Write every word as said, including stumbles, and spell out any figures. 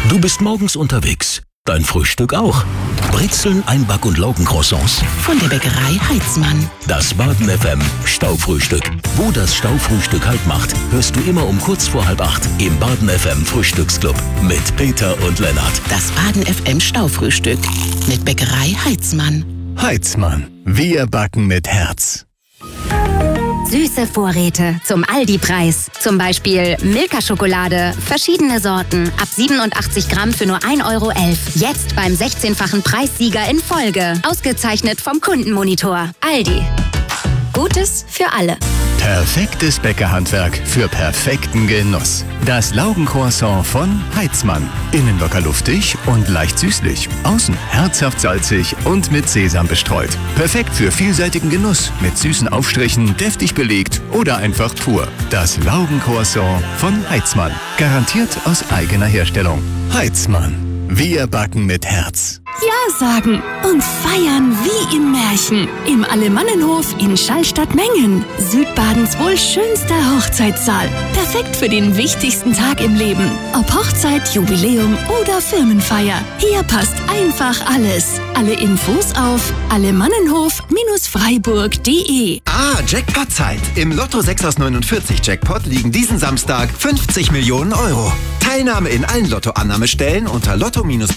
Du bist morgens unterwegs. Dein Frühstück auch. Brezeln, Einback- und Laugencroissants. Von der Bäckerei Heitzmann. Das Baden F M Staufrühstück. Wo das Staufrühstück Halt macht, hörst du immer um kurz vor halb acht im Baden F M Frühstücksclub mit Peter und Lennart. Das Baden F M Staufrühstück mit Bäckerei Heitzmann. Heitzmann. Wir backen mit Herz. Süße Vorräte zum Aldi-Preis. Zum Beispiel Milka-Schokolade, verschiedene Sorten, ab siebenundachtzig Gramm für nur ein Euro elf. Jetzt beim sechzehnfachen Preissieger in Folge. Ausgezeichnet vom Kundenmonitor. Aldi. Gutes für alle. Perfektes Bäckerhandwerk für perfekten Genuss. Das Laugencroissant von Heitzmann. Innen locker luftig und leicht süßlich. Außen herzhaft salzig und mit Sesam bestreut. Perfekt für vielseitigen Genuss. Mit süßen Aufstrichen, deftig belegt oder einfach pur. Das Laugencroissant von Heitzmann. Garantiert aus eigener Herstellung. Heitzmann. Wir backen mit Herz. Ja sagen und feiern wie im Märchen. Im Alemannenhof in Schallstatt-Mengen. Südbadens wohl schönster Hochzeitssaal. Perfekt für den wichtigsten Tag im Leben. Ob Hochzeit, Jubiläum oder Firmenfeier. Hier passt einfach alles. Alle Infos auf alemannenhof Freiburg punkt de. Ah, Jackpot-Zeit. Im Lotto sechs aus neunundvierzig Jackpot liegen diesen Samstag fünfzig Millionen Euro. Teilnahme in allen Lotto-Annahmestellen unter lotto